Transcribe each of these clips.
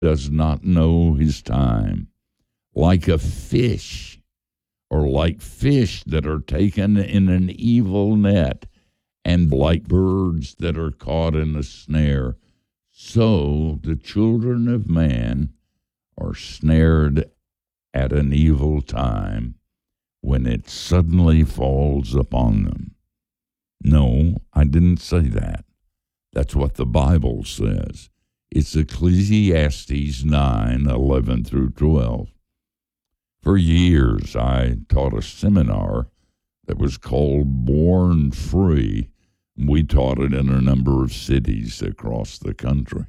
does not know his time, like a fish, or like fish that are taken in an evil net, and like birds that are caught in a snare. So the children of man are snared at an evil time when it suddenly falls upon them. No, I didn't say that. That's what the Bible says. It's Ecclesiastes 9:11 through 12. For years, I taught a seminar that was called Born Free. We taught it in a number of cities across the country.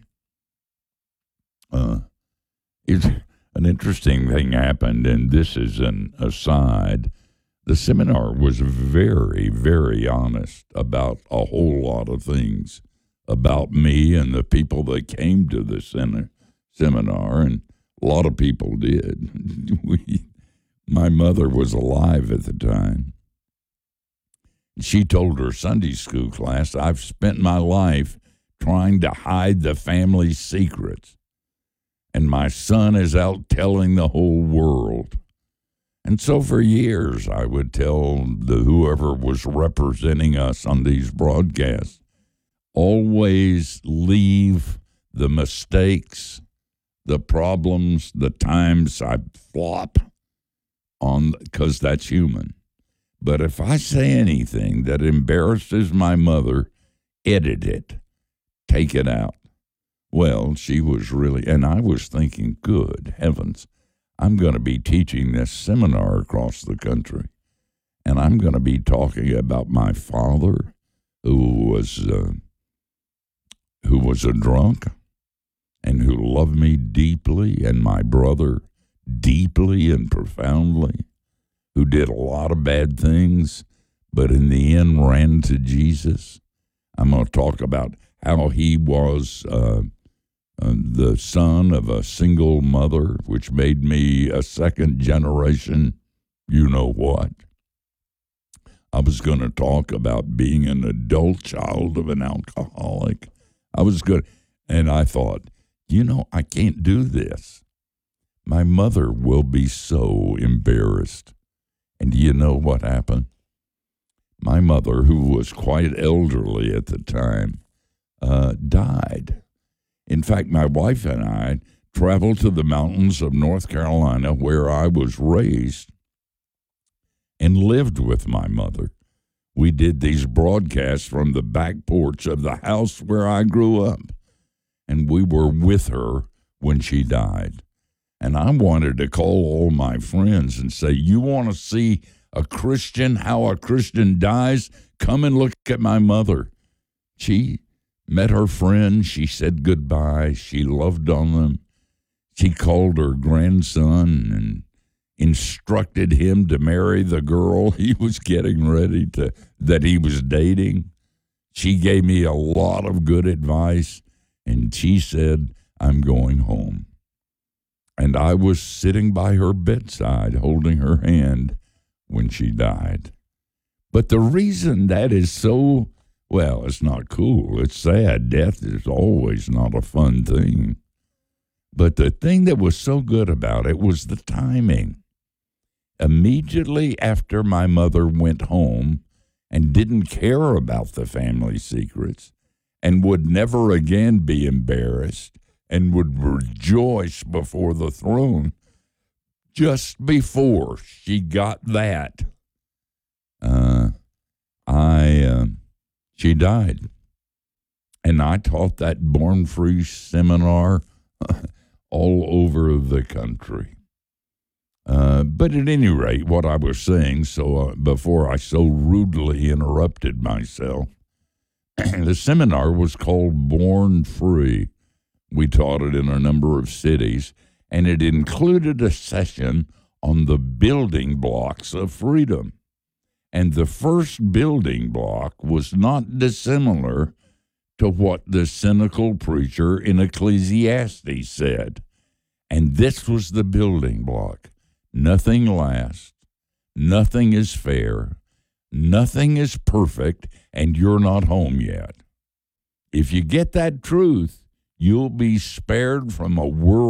It's an interesting thing happened, and this is an aside. The seminar was very, very honest about a whole lot of things about me and the people that came to the seminar, and a lot of people did. My mother was alive at the time. She told her Sunday school class, I've spent my life trying to hide the family secrets, and my son is out telling the whole world. And so for years, I would tell whoever was representing us on these broadcasts, always leave the mistakes, the problems, the times I flop on, because that's human. But if I say anything that embarrasses my mother, edit it, take it out. Well, she was really, and I was thinking, good heavens, I'm going to be teaching this seminar across the country, and I'm going to be talking about my father, who was a drunk and who loved me deeply, and my brother deeply and profoundly, who did a lot of bad things, but in the end ran to Jesus. I'm going to talk about how he was the son of a single mother, which made me a second generation, you know what. I was going to talk about being an adult child of an alcoholic. And I thought, I can't do this. My mother will be so embarrassed. And do you know what happened? My mother, who was quite elderly at the time, died. In fact, my wife and I traveled to the mountains of North Carolina, where I was raised, and lived with my mother. We did these broadcasts from the back porch of the house where I grew up, and we were with her when she died. And I wanted to call all my friends and say, you want to see how a Christian dies? Come and look at my mother. She met her friend. She said goodbye. She loved on them. She called her grandson and instructed him to marry the girl he was getting ready that he was dating. She gave me a lot of good advice, and she said, I'm going home. And I was sitting by her bedside holding her hand when she died. But the reason that is so, well, it's not cool. It's sad. Death is always not a fun thing. But the thing that was so good about it was the timing. Immediately after my mother went home and didn't care about the family secrets and would never again be embarrassed and would rejoice before the throne, just before she got that, she died. And I taught that Born Free seminar all over the country. But at any rate, what I was saying, before I so rudely interrupted myself, the seminar was called Born Free. We taught it in a number of cities, and it included a session on the building blocks of freedom. And the first building block was not dissimilar to what the cynical preacher in Ecclesiastes said. And this was the building block. Nothing lasts, nothing is fair, nothing is perfect, and you're not home yet. If you get that truth, you'll be spared from a world